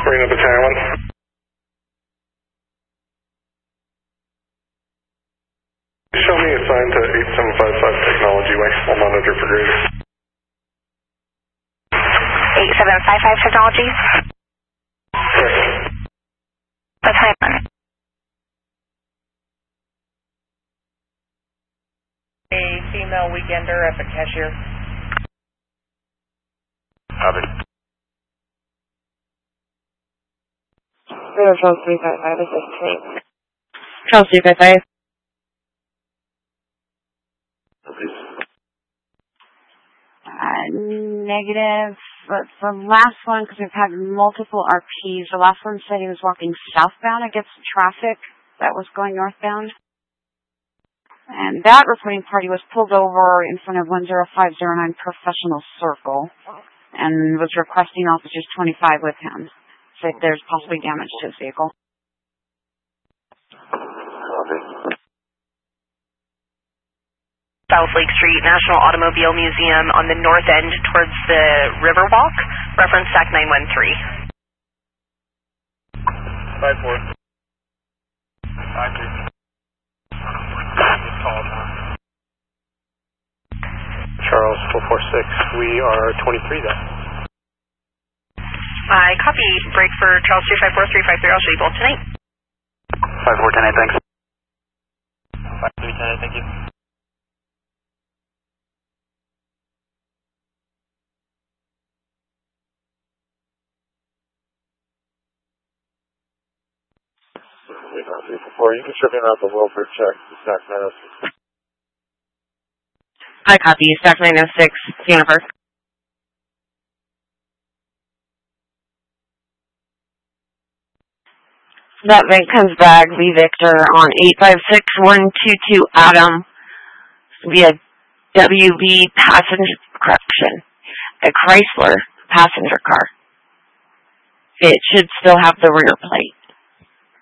Marina Battalion 1. Show me assigned to 8755 Technology Way. I'll monitor for Grader. 8755 Technology? Correct. Battalion. A female weekender at the cashier. Copy. Charles 355, this is Kate. Charles 355. Negative. But the last one, because we've had multiple RPs, the last one said he was walking southbound against traffic that was going northbound. And that reporting party was pulled over in front of 10509 Professional Circle and was requesting officers 25 with him. So there's possibly damage to his vehicle. South Lake Street, National Automobile Museum on the north end towards the Riverwalk. Reference SAC 913. 5-4. 5-3. Charles 446, we are 23 then. I copy. Break for Charles 354, 353. I'll show you both tonight. 5410, thanks. 5310, thank you. You can strip out the welfare check, the SAC 906. I copy. SAC 906, Jennifer. That bank comes back, V Victor, on 856122 Adam via WB passenger, correction, a Chrysler passenger car. It should still have the rear plate.